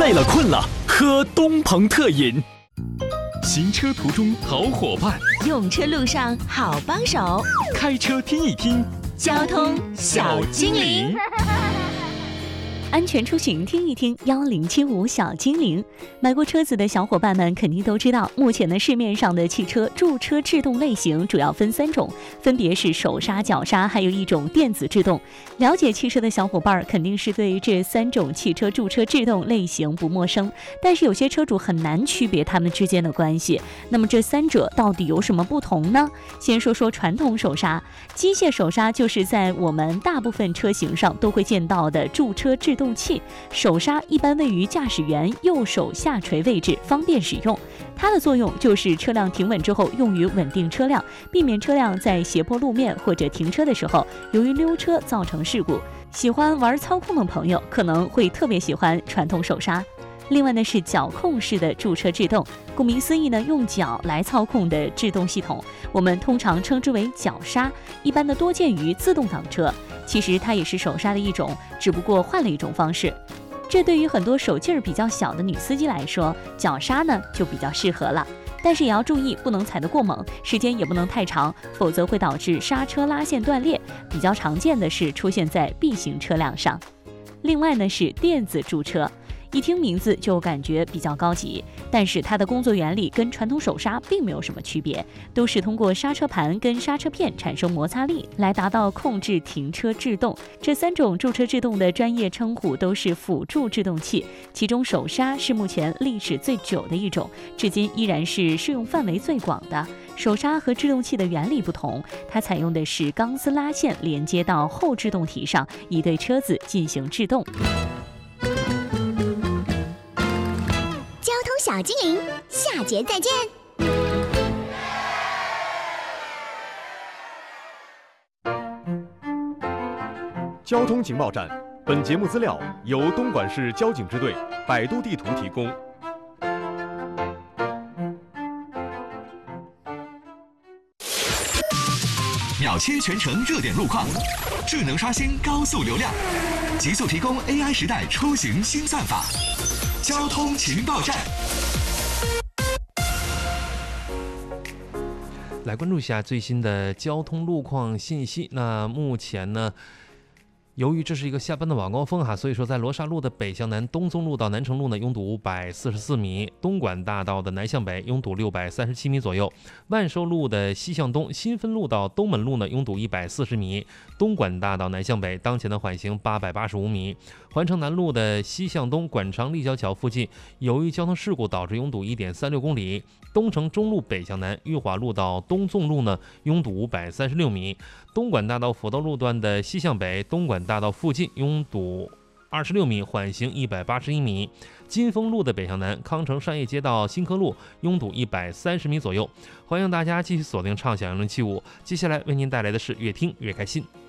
累了困了，喝东鹏特饮。行车途中好伙伴， 用车路上好帮手， 开车听一听交通小精灵。 安全出行听一听1075小精灵。买过车子的小伙伴们肯定都知道，目前的市面上的汽车驻车制动类型主要分3种，分别是手刹、脚刹，还有一种电子制动。了解汽车的小伙伴肯定是对这3种汽车驻车制动类型不陌生，但是有些车主很难区别它们之间的关系。那么这3者到底有什么不同呢？先说说传统手刹。机械手刹就是在我们大部分车型上都会见到的驻车制动器，手刹一般位于驾驶员右手下垂位置，方便使用。它的作用就是车辆停稳之后用于稳定车辆，避免车辆在斜坡路面或者停车的时候由于溜车造成事故。喜欢玩操控的朋友可能会特别喜欢传统手刹。另外呢是脚控式的驻车制动，顾名思义呢，用脚来操控的制动系统，我们通常称之为脚刹，一般的多见于自动挡车。其实它也是手刹的一种，只不过换了一种方式。这对于很多手劲儿比较小的女司机来说，脚刹呢就比较适合了。但是也要注意，不能踩得过猛，时间也不能太长，否则会导致刹车拉线断裂。比较常见的是出现在 B 型车辆上。另外呢是电子驻车。一听名字就感觉比较高级，但是它的工作原理跟传统手刹并没有什么区别，都是通过刹车盘跟刹车片产生摩擦力来达到控制停车制动。这3种驻车制动的专业称呼都是辅助制动器，其中手刹是目前历史最久的一种，至今依然是适用范围最广的。手刹和制动器的原理不同，它采用的是钢丝拉线连接到后制动体上，以对车子进行制动。 小精灵，下节再见。 交通情报站，本节目资料由东莞市交警支队百度地图提供。 秒切全程热点路况，智能刷新高速流量，极速提供 AI 时代出行新算法。交通情报站， 来关注一下最新的交通路况信息。那目前呢，由于这是一个下班的晚高峰所以说在罗刹路的北向南东宗路到南城路呢拥堵544米，东莞大道的南向北拥堵637米左右，万寿路的西向东新分路到东门路呢拥堵140米，东莞大道南向北当前的缓行885米，环城南路的西向东馆场立交桥附近由于交通事故导致拥堵1.36公里，东城中路北向南裕华路到东纵路呢拥堵536米，东莞大道辅道路段的西向北东莞大道附近拥堵26米，缓行181米，金丰路的北向南康城商业街道新科路拥堵130米左右。欢迎大家继续锁定畅享107.5，接下来为您带来的是越听越开心。